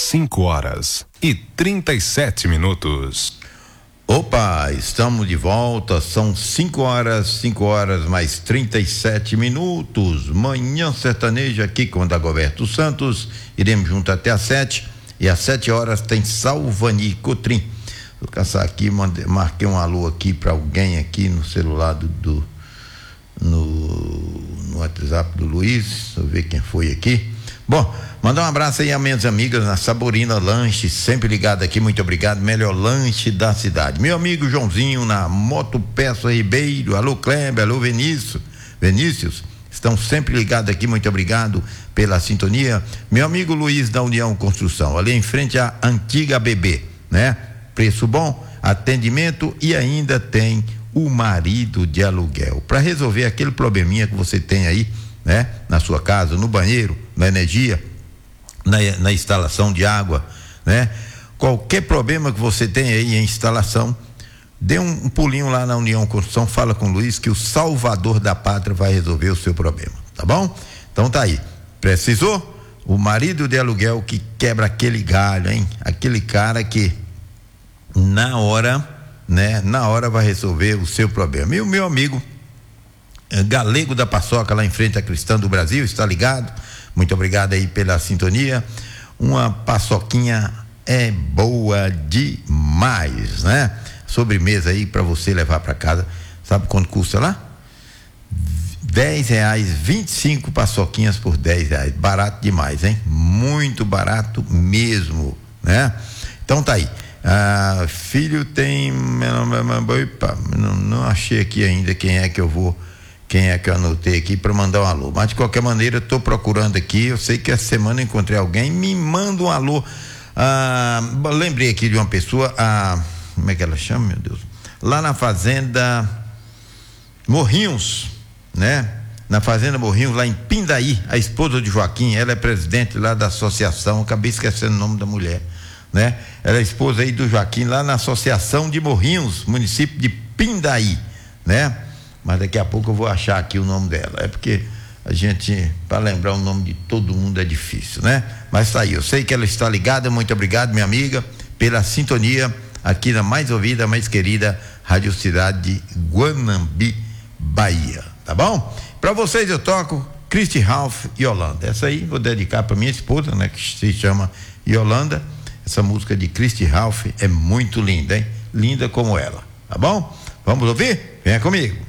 5h37. Opa, estamos de volta, são 5 horas mais 37 minutos. Manhã Sertaneja aqui com o Dagoberto Santos. Iremos junto até às 7. E às 7 horas tem Salvani Cotrim. Vou caçar aqui, marquei um alô aqui para alguém aqui no celular no WhatsApp do Luiz. Deixa eu ver quem foi aqui. Bom, mandar um abraço aí a minhas amigas na Saborina Lanche, sempre ligado aqui, muito obrigado, melhor lanche da cidade. Meu amigo Joãozinho na Moto Peça Ribeiro, alô Kleber, alô Vinícius, estão sempre ligados aqui, muito obrigado pela sintonia. Meu amigo Luiz da União Construção, ali em frente à antiga BB, né? Preço bom, atendimento e ainda tem o marido de aluguel, para resolver aquele probleminha que você tem aí, né? Na sua casa, no banheiro, na energia, na instalação de água, né? Qualquer problema que você tem aí em instalação, dê um pulinho lá na União Construção, fala com o Luiz que o salvador da pátria vai resolver o seu problema, tá bom? Então tá aí, precisou? O marido de aluguel que quebra aquele galho, hein? Aquele cara que na hora vai resolver o seu problema. E o meu amigo Galego da Paçoca, lá em frente à Cristã do Brasil, está ligado? Muito obrigado aí pela sintonia. Uma paçoquinha é boa demais, né? Sobremesa aí para você levar para casa. Sabe quanto custa lá? R$10, 25 paçoquinhas por R$10. Barato demais, hein? Muito barato mesmo, né? Então tá aí. Filho tem. Não achei aqui ainda quem é que eu anotei aqui para mandar um alô, mas de qualquer maneira estou procurando aqui. Eu sei que essa semana encontrei alguém, me manda um alô. Lembrei aqui de uma pessoa, como é que ela chama, meu Deus? Lá na Fazenda Morrinhos, né? Na Fazenda Morrinhos, lá em Pindaí, a esposa de Joaquim, ela é presidente lá da associação, acabei esquecendo o nome da mulher, né? Ela é esposa aí do Joaquim, lá na Associação de Morrinhos, município de Pindaí, né? Mas daqui a pouco eu vou achar aqui o nome dela. É porque a gente, para lembrar o nome de todo mundo é difícil, né? Mas tá aí, eu sei que ela está ligada. Muito obrigado, minha amiga, pela sintonia aqui na mais ouvida, mais querida Rádio Cidade de Guanambi, Bahia, tá bom? Para vocês eu toco Christy Ralph e Yolanda. Essa aí vou dedicar para minha esposa, né? Que se chama Yolanda. Essa música de Christy Ralph é muito linda, hein? Linda como ela, tá bom? Vamos ouvir? Venha comigo.